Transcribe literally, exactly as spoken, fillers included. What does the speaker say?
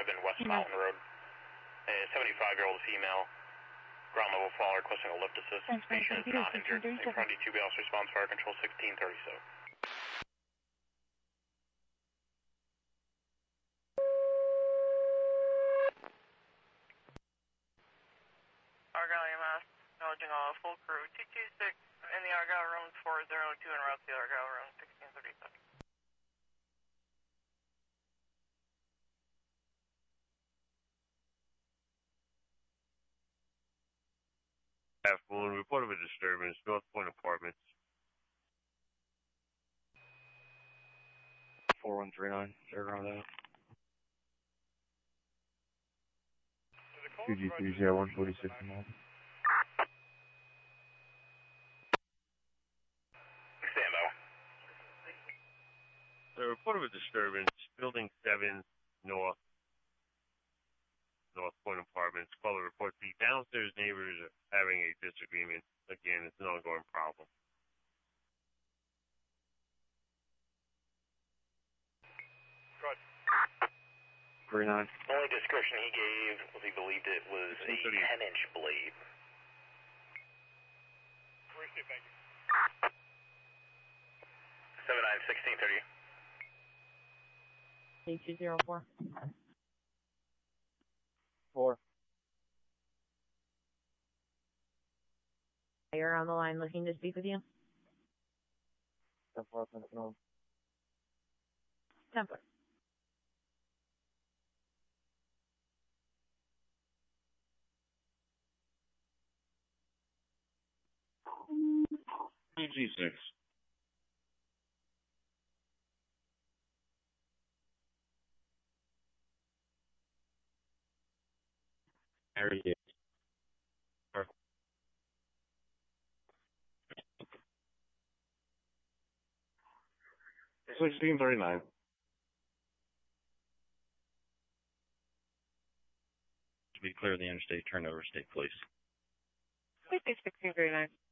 seven West Mountain Road. A seventy-five-year-old female, ground level fall requesting a lift assist. Patient is not injured. A front D two B also responds fire control sixteen thirty-seven. Argyle E M S, acknowledging all full crew two two six in the Argyle room four zero two and route to the Argyle room sixteen thirty-seven. Afternoon, report of a disturbance, North Point Apartments. four one three nine, zero around that. two G three zero one forty-six and one. Stand by. The report of a disturbance, building seven North, North Point Apartments. Caller reports the downstairs neighbors are having a disagreement. Again, it's an ongoing problem. Good. three nine. The only description he gave was he believed it was a ten-inch blade. Thank you. seven nine sixteen thirty. eight two zero four. Four. You're on the line looking to speak with you? ten four, no. Templar. two G six. Harry Gates. sixteen thirty-nine. To be clear, the interstate turnovers take place. Please say sixteen thirty-nine.